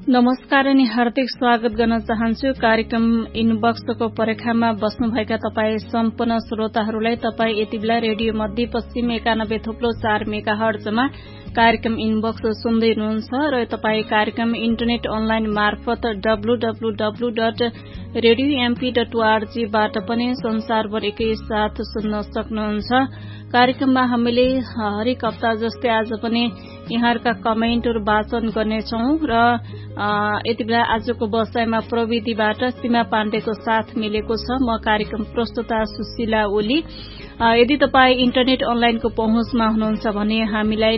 नमस्कार अनि हार्दिक स्वागत गर्न चाहन्छु। कार्यक्रम इनबक्सको परेखामा बस्नुभएका तपाईँ सम्पूर्ण श्रोताहरूलाई तपाईँ यति बेला रेडियो मध्यपश्चिम 91.4 मेगाहर्जमा कार्यक्रम इनबक्स सुन्दै हुनुहुन्छ र तपाईँ कार्यक्रम इन्टरनेट अनलाइन मार्फत www.radiomp.org बाट पनि संसारभर एकैसाथ सुन्न सक्नुहुन्छ। कार्यक्रममा हामीले हरेक हप्ता जस्तै आज पनि यहाँहरूका कमेन्टहरू वाचन गर्नेछौं र यति बेला आजको बसाइमा प्रविधिबाट सीमा पाण्डेको साथ मिलेको छ। म कार्यक्रम प्रस्तुता सुशीला ओली। यदि तपाईँ इन्टरनेट अनलाइनको पहुँचमा हुनुहुन्छ भने हामीलाई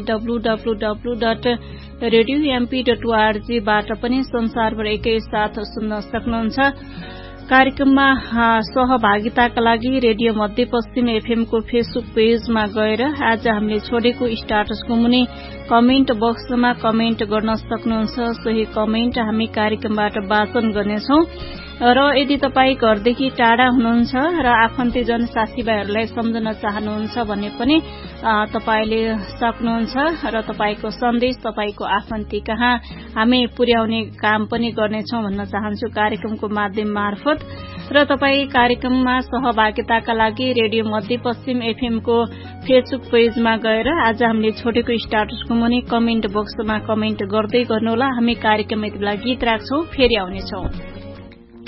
www.radiomp.org बाट पनि संसारभर एकैसाथ सुन्न सक्नुहुन्छ। कार्यक्रममा सहभागिताका लागि रेडियो मध्यपश्चिम एफएमको फेसबुक पेजमा गएर आज हामीले छोडेको स्टाटसको मुनि कमेन्ट बक्समा कमेन्ट गर्न सक्नुहुन्छ। सोही कमेन्ट हामी कार्यक्रमबाट वाचन गर्नेछौं र यदि तपाईँ घरदेखि टाढा हुनुहुन्छ र आफन्तीजन साथीभाइहरूलाई सम्झन चाहनुहुन्छ भने पनि तपाईले सक्नुहुन्छ र तपाईको सन्देश तपाईको आफन्ती कहाँ हामी पुर्याउने काम पनि गर्नेछौं भन्न चाहन्छु कार्यक्रमको माध्यम मार्फत। र तपाईँ कार्यक्रममा सहभागिताका लागि रेडियो मध्यपश्चिम एफएमको फेसबुक पेजमा गएर आज हामीले छोडेको स्टाटसको मुनि कमेन्ट बक्समा कमेन्ट गर्दै गर्नुहोला। हामी कार्यक्रम यति बेला गीत राख्छौं, फेरि आउनेछौं।